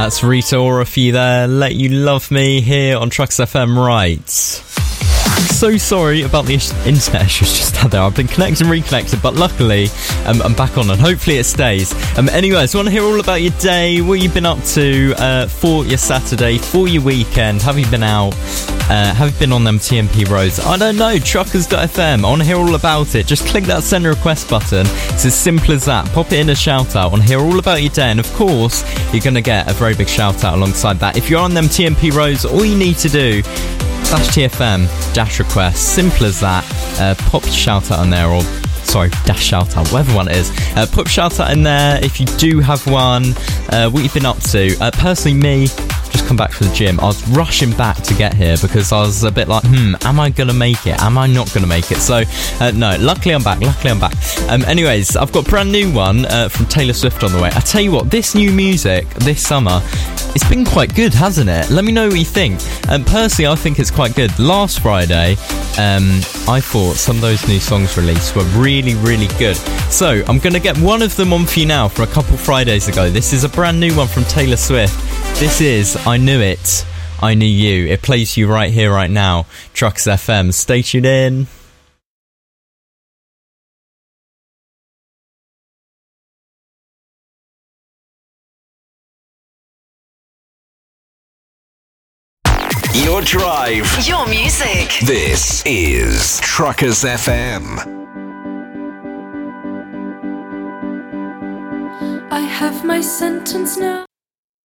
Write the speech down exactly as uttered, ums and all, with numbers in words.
That's Rita Ora for you there. Let You Love Me here on Trucks F M. Right. So sorry about the internet issues just out there. I've been connected and reconnected, but luckily um, I'm back on and hopefully it stays. Um, anyways, I want to hear all about your day, what you've been up to uh, for your Saturday, for your weekend. Have you been out? Uh, have you been on them T M P roads? I don't know, truckers dot f m. I want to hear all about it. Just click that send a request button. It's as simple as that. Pop it in a shout out. I want to hear all about your day, and of course you're going to get a very big shout out alongside that. If you're on them T M P roads, all you need to do, slash T F M dash request, simple as that. Uh, pop your shout out in there, or sorry, dash shout out, whatever one it is. Uh, put shout out in there if you do have one. Uh, what you've been up to. Uh, personally, me, just come back from the gym. I was rushing back to get here because I was a bit like, hmm, am I gonna make it? Am I not gonna make it? So uh, no, luckily I'm back. Luckily I'm back. Um, anyways, I've got a brand new one uh, from Taylor Swift on the way. I tell you what, this new music this summer, it's been quite good, hasn't it? Let me know what you think. Um, personally, I think it's quite good. Last Friday, um, I thought some of those new songs released were really, really good. So I'm going to get one of them on for you now from a couple Fridays ago. This is a brand new one from Taylor Swift. This is I Knew It, I Knew You. It plays for you right here, right now. Trucks F M. Stay tuned in. Your drive. Your music. This is Truckers F M. I have my sentence now.